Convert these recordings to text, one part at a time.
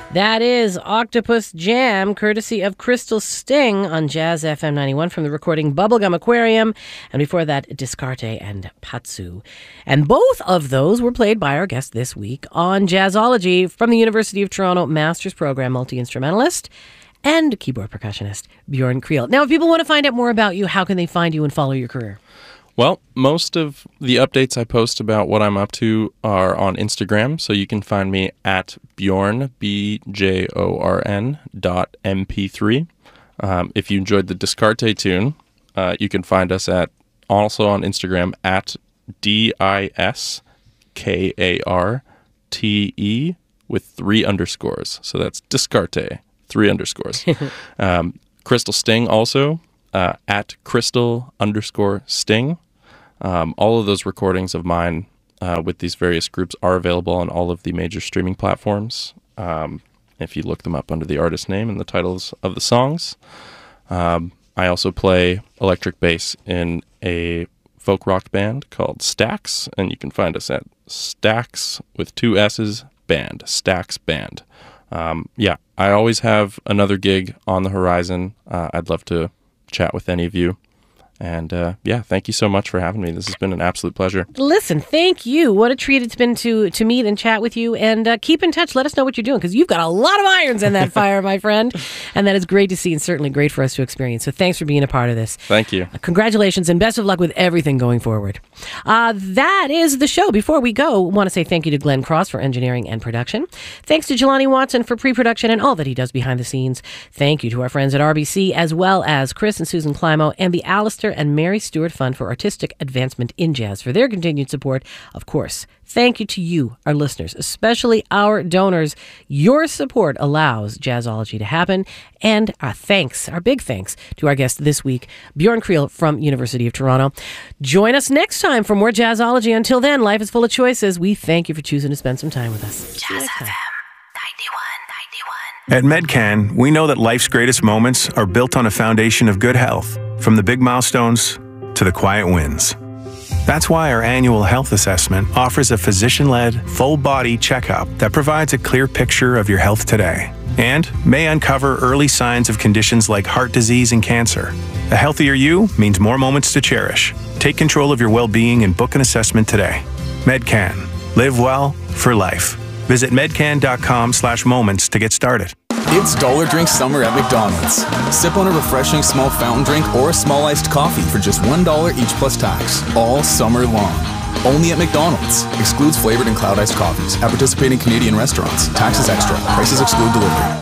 That is Octopus Jam, courtesy of Crystal Sting on Jazz FM 91 from the recording Bubblegum Aquarium. And before that, Descartes and Patsu. And both of those were played by our guest this week on Jazzology from the University of Toronto Master's Program multi-instrumentalist and keyboard percussionist Bjorn Creel. Now, if people want to find out more about you, how can they find you and follow your career? Well, most of the updates I post about what I'm up to are on Instagram, so you can find me at Bjorn, BJORN.mp3. If you enjoyed the Descartes tune, you can find us also on Instagram at DISKARTE with 3 underscores. So that's Descartes, 3 underscores. Crystal Sting also, at Crystal_Sting. All of those recordings of mine with these various groups are available on all of the major streaming platforms. If you look them up under the artist name and the titles of the songs. I also play electric bass in a folk rock band called Stax, and you can find us at Stax with 2 S's band, Stax Band. I always have another gig on the horizon. I'd love to chat with any of you. And thank you so much for having me. This has been an absolute pleasure. Listen, thank you. What a treat it's been to meet and chat with you. And keep in touch. Let us know what you're doing, because you've got a lot of irons in that fire, my friend. And that is great to see and certainly great for us to experience. So thanks for being a part of this. Thank you. Congratulations and best of luck with everything going forward. That is the show. Before we go, I want to say thank you to Glenn Cross for engineering and production. Thanks to Jelani Watson for pre-production and all that he does behind the scenes. Thank you to our friends at RBC, as well as Chris and Susan Climo and the Alistair and Mary Stewart Fund for Artistic Advancement in Jazz for their continued support. Of course, thank you to you, our listeners, especially our donors. Your support allows Jazzology to happen. And our big thanks to our guest this week, Bjorn Creel from University of Toronto. Join us next time for more Jazzology. Until then, life is full of choices. We thank you for choosing to spend some time with us. Jazz FM 91. At MedCan, we know that life's greatest moments are built on a foundation of good health, from the big milestones to the quiet wins. That's why our annual health assessment offers a physician-led, full-body checkup that provides a clear picture of your health today and may uncover early signs of conditions like heart disease and cancer. A healthier you means more moments to cherish. Take control of your well-being and book an assessment today. MedCan. Live well for life. Visit medcan.com/moments to get started. It's Dollar Drink Summer at McDonald's. Sip on a refreshing small fountain drink or a small iced coffee for just $1 each plus tax, all summer long. Only at McDonald's. Excludes flavored and cloud iced coffees. At participating Canadian restaurants. Taxes extra. Prices exclude delivery.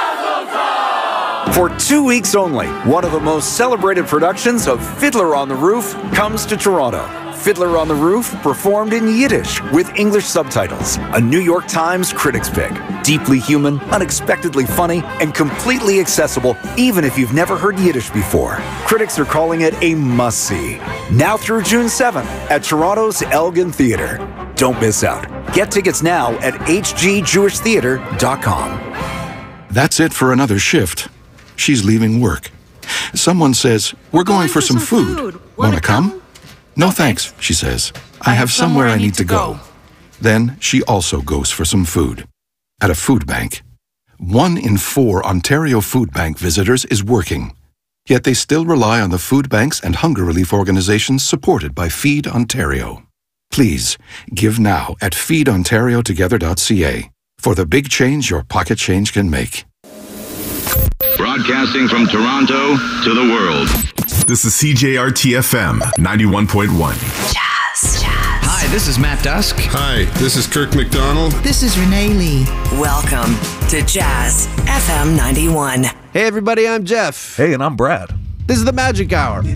For 2 weeks only, one of the most celebrated productions of Fiddler on the Roof comes to Toronto. Fiddler on the Roof, performed in Yiddish with English subtitles. A New York Times critics pick. Deeply human, unexpectedly funny, and completely accessible even if you've never heard Yiddish before. Critics are calling it a must-see. Now through June 7th at Toronto's Elgin Theatre. Don't miss out. Get tickets now at hgjewishtheatre.com. That's it for another shift. She's leaving work. Someone says, "We're going for some food. Want to come?" "No thanks," she says. "I have somewhere I need to go." Then she also goes for some food. At a food bank. 1 in 4 Ontario Food Bank visitors is working. Yet they still rely on the food banks and hunger relief organizations supported by Feed Ontario. Please, give now at feedontariotogether.ca for the big change your pocket change can make. Broadcasting from Toronto to the world. This is CJRT-FM 91.1. Jazz. Hi, this is Matt Dusk. Hi, this is Kirk McDonald. This is Renee Lee. Welcome to Jazz FM 91. Hey everybody, I'm Jeff. Hey, and I'm Brad. This is the Magic Hour.